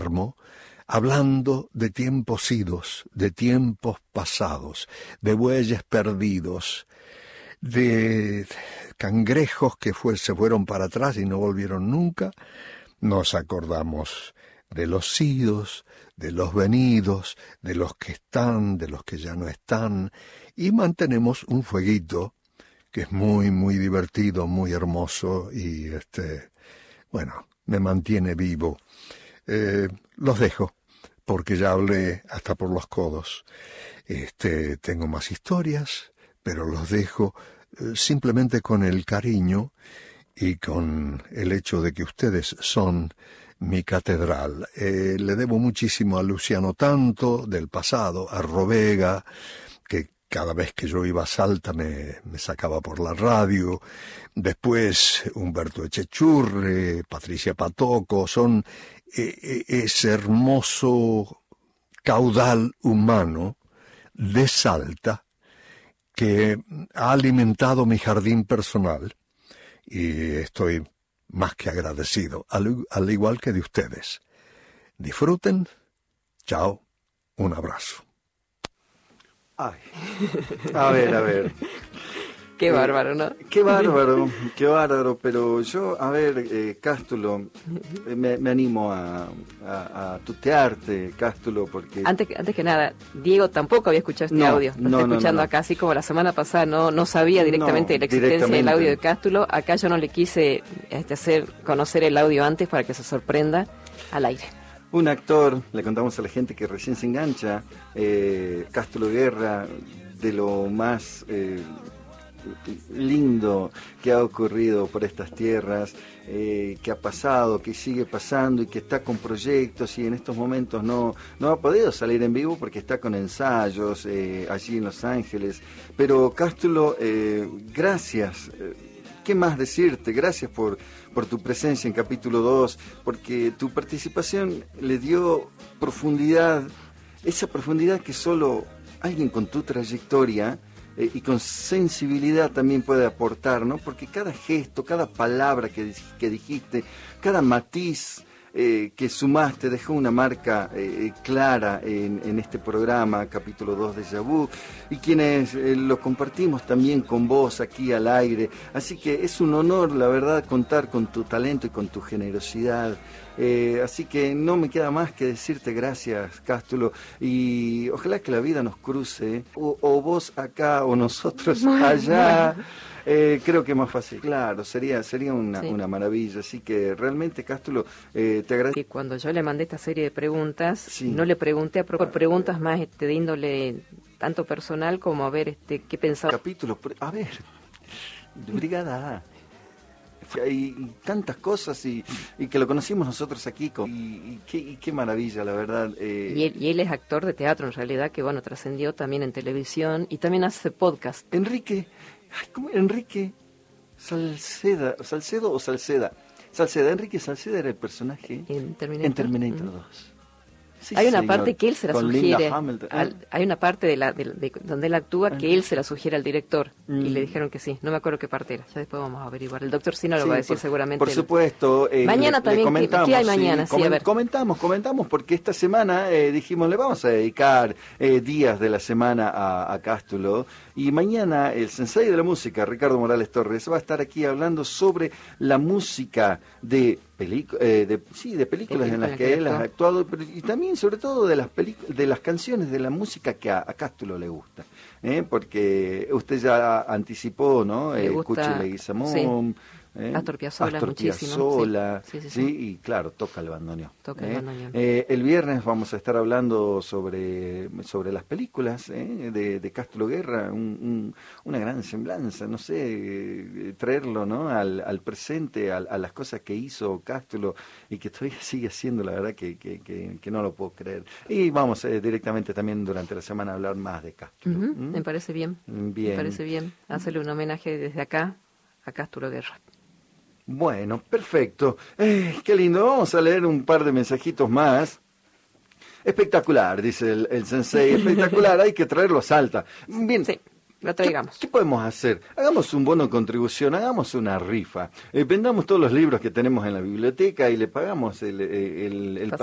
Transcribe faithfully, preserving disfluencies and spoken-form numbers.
hablando de tiempos idos, de tiempos pasados, de bueyes perdidos, de cangrejos que fue, se fueron para atrás y no volvieron nunca. Nos acordamos de los idos, de los venidos, de los que están, de los que ya no están, y mantenemos un fueguito que es muy, muy divertido, muy hermoso, y este, bueno, me mantiene vivo. Eh, los dejo, porque ya hablé hasta por los codos. Este, tengo más historias, pero los dejo eh, simplemente con el cariño y con el hecho de que ustedes son mi catedral. Eh, le debo muchísimo a Luciano Tanto, del pasado, a Robega, que cada vez que yo iba a Salta me, me sacaba por la radio. Después Humberto Echechurre, Patricia Patoco, son eh, ese hermoso caudal humano de Salta que ha alimentado mi jardín personal, y estoy más que agradecido, al, al igual que de ustedes. Disfruten. Chao. Un abrazo. Ay. A ver, a ver. Qué eh, bárbaro, ¿no? Qué bárbaro, qué bárbaro, pero yo, a ver, eh, Cástulo, eh, me, me animo a, a, a tutearte, Cástulo, porque... Antes, antes que nada, Diego tampoco había escuchado este no, audio, lo no, está no, escuchando no, no. acá, así como la semana pasada no, no sabía directamente no, de la existencia directamente. del audio de Cástulo. Acá yo no le quise este, hacer conocer el audio antes para que se sorprenda al aire. Un actor, le contamos a la gente que recién se engancha, eh, Cástulo Guerra, de lo más... Eh, lindo que ha ocurrido por estas tierras, eh, que ha pasado, que sigue pasando y que está con proyectos, y en estos momentos no, no ha podido salir en vivo porque está con ensayos eh, allí en Los Ángeles. Pero Cástulo, eh, gracias, eh, ¿qué más decirte? Gracias por, por tu presencia en capítulo dos, porque tu participación le dio profundidad, esa profundidad que solo alguien con tu trayectoria Eh, y con sensibilidad también puede aportar, ¿no? Porque cada gesto, cada palabra que, que dijiste, cada matiz eh, que sumaste dejó una marca eh, clara en, en este programa, capítulo dos de Déjà Vu, y quienes eh, lo compartimos también con vos aquí al aire. Así que es un honor, la verdad, contar con tu talento y con tu generosidad. Eh, así que no me queda más que decirte gracias, Cástulo, y ojalá que la vida nos cruce, o, o vos acá o nosotros allá. Eh, creo que es más fácil, claro, sería sería una, sí. una maravilla. Así que realmente, Cástulo, eh, te agradezco. Que cuando yo le mandé esta serie de preguntas, sí. no le pregunté a por preguntas más este, de índole tanto personal como a ver este qué pensaba. Capítulos, a ver, Brigada A. Hay tantas cosas y, y que lo conocimos nosotros aquí con, y, y, qué, y qué maravilla, la verdad. Eh. Y, él, y él es actor de teatro en realidad, que bueno, trascendió también en televisión y también hace podcast. Enrique, ay, ¿cómo era Enrique? Salceda, Salcedo o Salceda. Salceda, Enrique Salceda era el personaje en Terminator, en Terminator mm. dos. Sí, hay una señor. parte que él se la Con sugiere, al, hay una parte de la de, de, donde él actúa que él se la sugiere al director mm. y le dijeron que sí, no me acuerdo qué parte era, ya después vamos a averiguar, el doctor Sino lo sí, va a decir por, seguramente. Por supuesto. Eh, mañana le, también, le ¿qué, ¿qué hay mañana? Sí, sí, a ver. Comentamos, comentamos porque esta semana eh, dijimos le vamos a dedicar eh, días de la semana a, a Cástulo, y mañana el sensei de la música, Ricardo Morales Torres, va a estar aquí hablando sobre la música de Eh, de, sí, de películas en las que, que él ha actuado, pero, y también sobre todo de las de las canciones, de la música que a, a Cástulo le gusta, ¿eh? Porque usted ya anticipó, ¿no? Le eh, gusta, Cuchi Leguizamón, sí. ¿eh? Astor Piazzolla, Astor muchísimo. Piazzolla, sí. Sí, sí, sí, sí. y claro, toca el bandoneón. Toca ¿eh? el bandoneón. Eh, el viernes vamos a estar hablando sobre, sobre las películas ¿eh? de, de Cástulo Guerra, un, un, una gran semblanza, no sé, eh, traerlo ¿no? al, al presente, a, a las cosas que hizo Cástulo y que todavía sigue haciendo, la verdad que, que, que, que no lo puedo creer. Y vamos eh, directamente también durante la semana a hablar más de Cástulo. Uh-huh. ¿Mm? Me parece bien. bien. Me parece bien hacerle un homenaje desde acá a Cástulo Guerra. Bueno, perfecto. Eh, qué lindo. Vamos a leer un par de mensajitos más. Espectacular, dice el, el sensei. Espectacular, hay que traerlo a Salta. Bien. Sí, lo traigamos. ¿Qué, ¿Qué podemos hacer? Hagamos un bono de contribución, hagamos una rifa. Eh, vendamos todos los libros que tenemos en la biblioteca y le pagamos el, el, el, el